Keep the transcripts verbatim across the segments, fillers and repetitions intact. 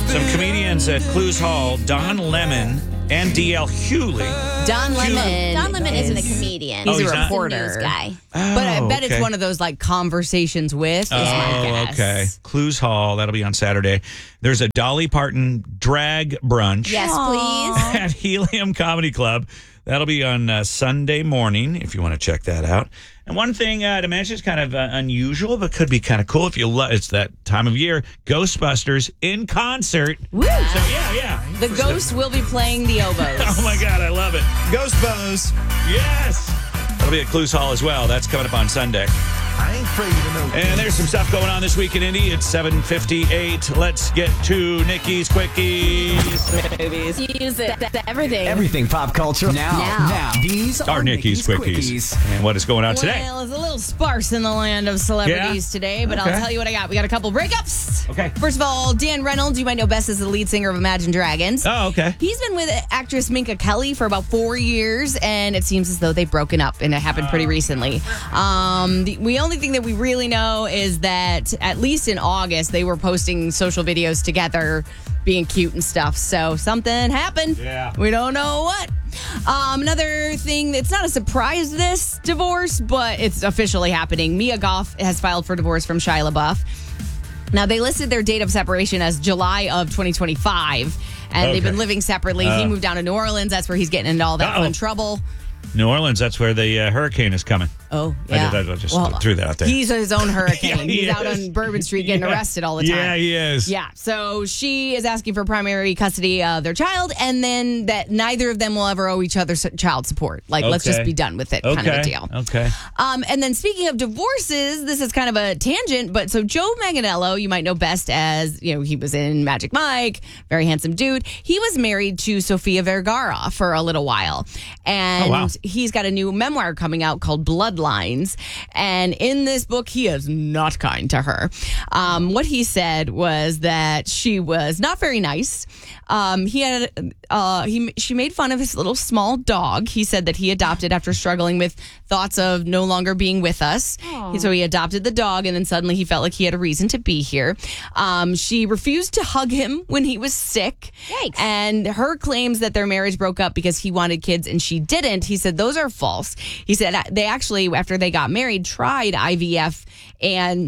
Some comedians at Clues Hall, Don Lemon and D L Hewley. Don Lemon. Don Lemon is, isn't a comedian. He's Oh, a he's not? reporter. He's a news guy. Oh, But I bet okay. it's one of those like conversations with. Is my Oh, guess. okay. Clues Hall, that'll be on Saturday. There's a Dolly Parton drag brunch Yes, please. at Helium Comedy Club. That'll be on uh, Sunday morning, if you want to check that out. And one thing uh, to mention is kind of uh, unusual, but could be kind of cool if you love. It's that time of year. Ghostbusters in concert. Woo. So yeah, yeah. The ghost will be playing the oboes. Oh my God, I love it. Ghost Bows. Yes. That'll be at Clues Hall as well. That's coming up on Sunday. I ain't afraid to know. And there's some stuff going on this week in Indy. It's seven fifty-eight. Let's get to Nikki's Quickies. Movies. Use it. Everything. Everything pop culture now. Now. Now. These Our are Nikki's Quickies. And what is going on today? Well, it's a little sparse in the land of celebrities Yeah? today, but Okay. I'll tell you what I got. We got a couple breakups. Okay. First of all, Dan Reynolds, you might know best as the lead singer of Imagine Dragons. Oh, okay. He's been with actress Minka Kelly for about four years, and it seems as though they've broken up, and it happened pretty recently. Um, the, the only thing that we really know is that at least in August, they were posting social videos together, being cute and stuff. So something happened. Yeah. We don't know what. Um, another thing that's not a surprise, this divorce, but it's officially happening. Mia Goth has filed for divorce from Shia LaBeouf. Now, they listed their date of separation as July of twenty twenty-five, and they've Okay. been living separately. Uh. he moved down to New Orleans. That's where he's getting into all that Uh-oh. fun trouble. New Orleans, that's where the uh, hurricane is coming. Oh, I yeah. did- I just threw that out there. He's his own hurricane. Yeah, he he's out is. on Bourbon Street getting Yeah. arrested all the time. Yeah, he is. Yeah, so she is asking for primary custody of their child, and then that neither of them will ever owe each other s- child support. Like, let's just Okay. be done with it, Okay. kind of a deal. Okay. Um, and then speaking of divorces, this is kind of a tangent, but so Joe Manganiello, you might know best as, you know, he was in Magic Mike, very handsome dude. He was married to Sofia Vergara for a little while. And Oh, wow. he's got a new memoir coming out called Bloodlines. And in this book, he is not kind to her. Um, what he said was that she was not very nice. Um, he had, uh, he, she made fun of his little small dog. He said that he adopted after struggling with thoughts of no longer being with us. So he adopted the dog, and then suddenly he felt like he had a reason to be here. Um, she refused to hug him when he was sick. Yikes. And her claims that their marriage broke up because he wanted kids and she didn't, he said those are false. He said they actually, after they got married, tried I V F and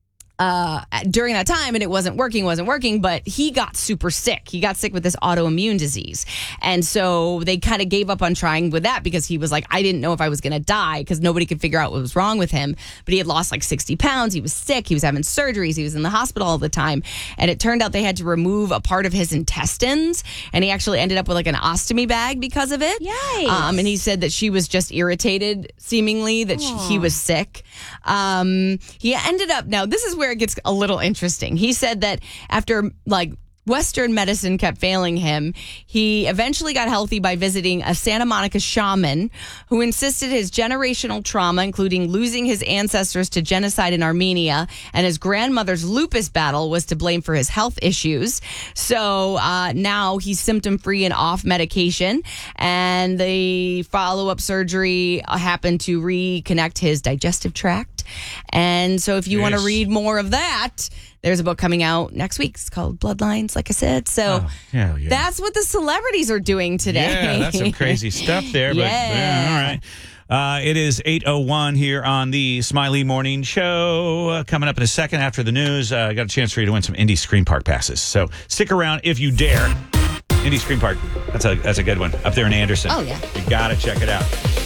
uh, during that time, and it wasn't working, wasn't working, but he got super sick. He got sick with this autoimmune disease. And so they kind of gave up on trying with that because he was like, I didn't know if I was going to die because nobody could figure out what was wrong with him. But he had lost like sixty pounds. He was sick. He was having surgeries. He was in the hospital all the time. And it turned out they had to remove a part of his intestines. And he actually ended up with like an ostomy bag because of it. Yikes. Um, and he said that she was just irritated, seemingly, that she, he was sick. Um, he ended up, now this is where it gets a little interesting. He said that after like Western medicine kept failing him, he eventually got healthy by visiting a Santa Monica shaman who insisted his generational trauma, including losing his ancestors to genocide in Armenia and his grandmother's lupus battle, was to blame for his health issues. So uh, now he's symptom-free and off medication, and the follow-up surgery happened to reconnect his digestive tract. And so if you want to Yes. read more of that, there's a book coming out next week. It's called Bloodlines, like I said. So Oh, hell yeah. that's what the celebrities are doing today. Yeah, that's some crazy stuff there. But Yeah. yeah, all right. Uh, it is eight oh one here on the Smiley Morning Show. Uh, coming up in a second after the news, uh, I got a chance for you to win some Indy Screen Park passes. So stick around if you dare. Indy Screen Park, that's a that's a good one up there in Anderson. Oh, yeah. You got to check it out.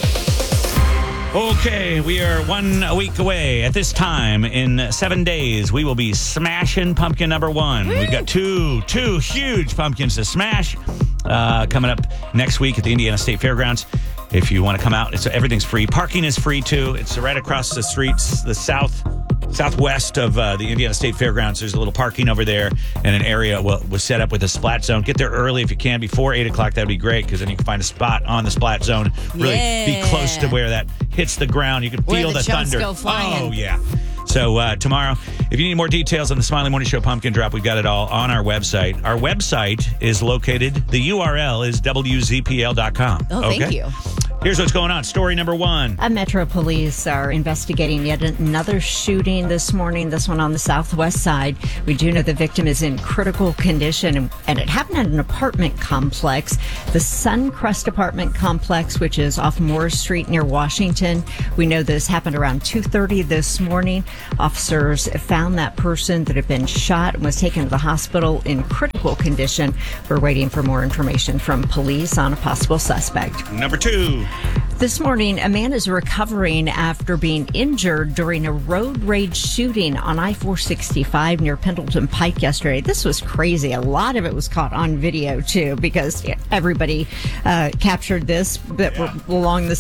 Okay, we are one week away. At this time, in seven days, we will be smashing pumpkin number one. We've got two, two huge pumpkins to smash uh, coming up next week at the Indiana State Fairgrounds. If you want to come out, it's everything's free. Parking is free too. It's right across the streets, the south southwest of uh, the Indiana State Fairgrounds. There's a little parking over there, and an area will, was set up with a splat zone. Get there early if you can before eight o'clock. That'd be great because then you can find a spot on the splat zone. Really Yeah. be close to where that hits the ground. You can Where feel the the, chunks thunder. go flying. Oh yeah. So uh, tomorrow, if you need more details on the Smiley Morning Show Pumpkin Drop, we've got it all on our website. Our website is located, the U R L is W Z P L dot com. Oh, thank you. Here's what's going on. Story number one. Uh, Metro Police are investigating yet another shooting this morning, this one on the southwest side. We do know the victim is in critical condition, and, and it happened at an apartment complex, the Suncrest apartment complex, which is off Morris Street near Washington. We know this happened around two thirty this morning. Officers found that person that had been shot and was taken to the hospital in critical condition. We're waiting for more information from police on a possible suspect. Number two. This morning, a man is recovering after being injured during a road rage shooting on I four sixty-five near Pendleton Pike yesterday. This was crazy. A lot of it was caught on video, too, because everybody uh, captured this but Yeah. along the